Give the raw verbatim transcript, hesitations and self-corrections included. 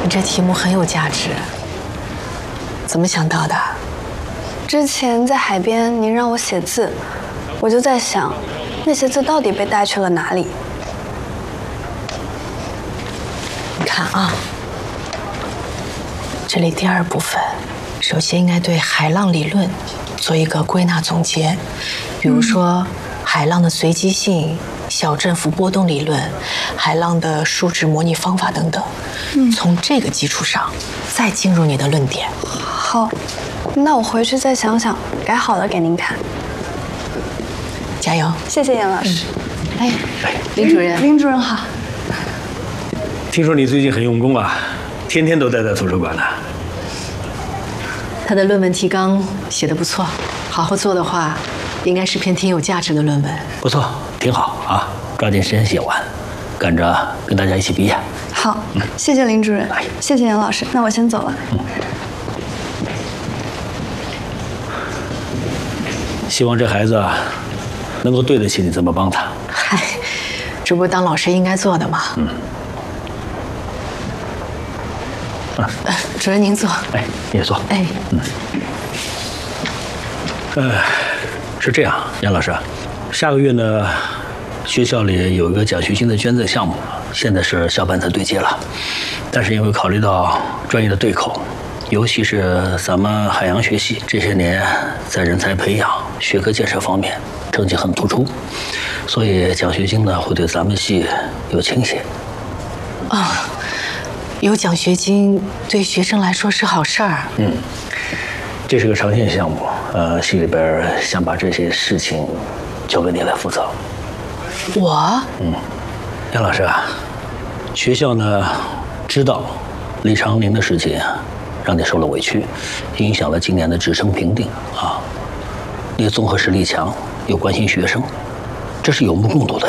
你这题目很有价值，怎么想到的？ 之前在海边，您让我写字，我就在想，那些字到底被带去了哪里？ 你看啊，这里第二部分，首先应该对海浪理论做一个归纳总结，比如说海浪的随机性、小振幅波动理论、海浪的数值模拟方法等等。嗯，从这个基础上，再进入你的论点。 好，那我回去再想想，改好了给您看。 加油！ 谢谢严老师。 哎，林主任， 林主任好。 听说你最近很用功啊，天天都待在图书馆呢。 他的论文提纲写得不错，好好做的话，应该是篇挺有价值的论文。 不错，挺好啊，抓紧时间写完，赶着跟大家一起毕业。 好，嗯、谢谢林主任，谢谢严老师，那我先走了。嗯、 希望这孩子啊，能够对得起你这么帮他。 嗨，这不是当老师应该做的吗？嗯。啊，呃，主任您坐。 哎，你也坐。 哎，嗯。 呃，是这样，杨老师，下个月呢，学校里有一个奖学金的捐赠项目，现在是校办在对接了，但是因为考虑到专业的对口，尤其是咱们海洋学系这些年在人才培养、学科建设方面成绩很突出，所以奖学金呢会对咱们系有倾斜。 啊。有奖学金对学生来说是好事儿。 嗯，这是个长线项目，呃，系里边想把这些事情交给你来负责。 我？ 嗯，杨老师啊，学校呢知道李长林的事情让你受了委屈，影响了今年的直升评定啊。你综合实力强，又关心学生，这是有目共睹的。